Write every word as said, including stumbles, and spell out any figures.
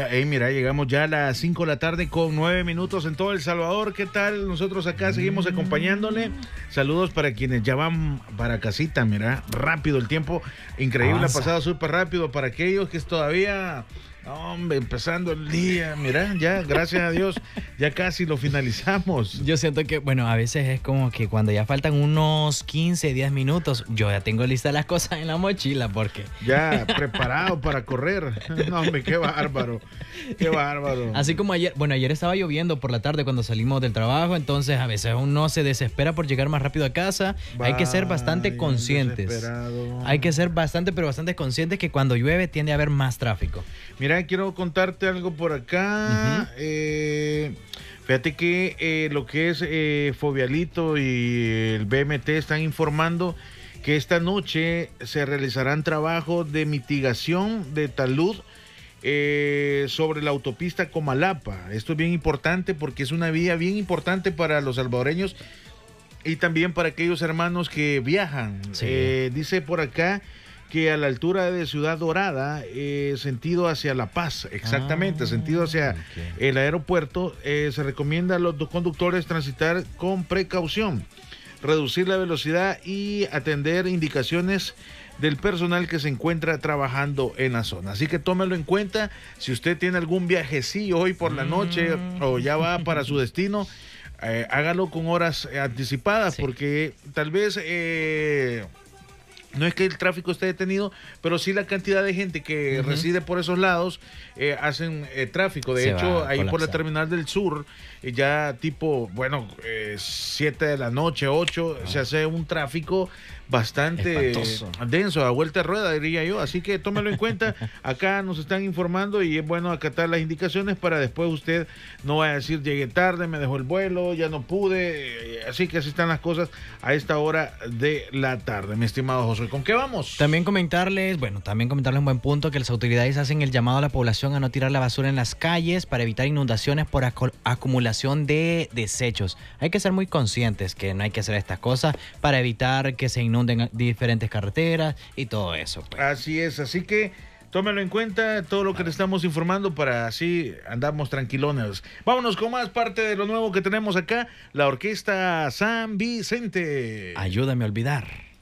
Ya, hey, mira, llegamos ya a las cinco de la tarde con nueve minutos en todo El Salvador. ¿Qué tal? Nosotros acá seguimos acompañándole. Saludos para quienes ya van para casita, mira, rápido el tiempo, increíble, Avanza. ha pasado súper rápido. Para aquellos que es todavía, hombre, empezando el día, mira, ya, gracias a Dios, ya casi lo finalizamos. Yo siento que, bueno, a veces es como que cuando ya faltan unos quince, diez minutos, yo ya tengo listas las cosas en la mochila porque... Ya preparado para correr. No, hombre, qué bárbaro, qué bárbaro. Así como ayer, bueno, ayer estaba lloviendo por la tarde cuando salimos del trabajo, entonces a veces uno se desespera por llegar más rápido a casa. Hay que ser bastante Vaya, conscientes. desesperado. Hay que ser bastante, pero bastante conscientes que cuando llueve tiende a haber más tráfico. Mira, quiero contarte algo por acá. Uh-huh. eh, fíjate que eh, lo que es eh, Fovialito y el B M T están informando que esta noche se realizarán trabajos de mitigación de talud eh, sobre la autopista Comalapa. Esto es bien importante porque es una vía bien importante para los salvadoreños y también para aquellos hermanos que viajan. Sí. Eh, dice por acá que a la altura de Ciudad Dorada, eh, sentido hacia La Paz, exactamente, Ah, sentido hacia okay. el aeropuerto, eh, se recomienda a los dos conductores transitar con precaución, reducir la velocidad y atender indicaciones del personal que se encuentra trabajando en la zona. Así que tómelo en cuenta, si usted tiene algún viajecillo hoy por la noche Mm. o ya va para su destino, eh, hágalo con horas eh, anticipadas, Sí. porque tal vez... Eh, no es que el tráfico esté detenido, pero sí la cantidad de gente que Uh-huh. reside por esos lados eh, hacen eh, tráfico. De Se hecho, va a ahí por la colapsar. terminal del sur, eh, ya tipo, bueno, eh, siete de la noche, ocho, Ah. se hace un tráfico bastante Espantoso. denso, a vuelta de rueda, diría yo. Así que tómelo en cuenta. Acá nos están informando y es bueno acatar las indicaciones para después usted no vaya a decir, llegué tarde, me dejó el vuelo, ya no pude. Eh, Así que así están las cosas a esta hora de la tarde, mi estimado Josué. ¿Con qué vamos? También comentarles, bueno, también comentarles un buen punto, que las autoridades hacen el llamado a la población a no tirar la basura en las calles para evitar inundaciones por acu- acumulación de desechos. Hay que ser muy conscientes que no hay que hacer estas cosas para evitar que se inunden diferentes carreteras y todo eso, pues. Así es, así que tómelo en cuenta, todo lo que le estamos informando para así andamos tranquilones. Vámonos con más parte de lo nuevo que tenemos acá, la Orquesta San Vicente. Ayúdame a olvidar.